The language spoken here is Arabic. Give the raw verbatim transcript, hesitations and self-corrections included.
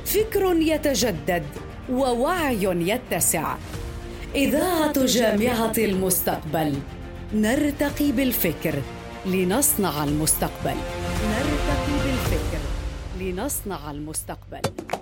فكر يتجدد ووعي يتسع. إذاعة جامعة المستقبل، نرتقي بالفكر لنصنع المستقبل. نرتقي بالفكر لنصنع المستقبل.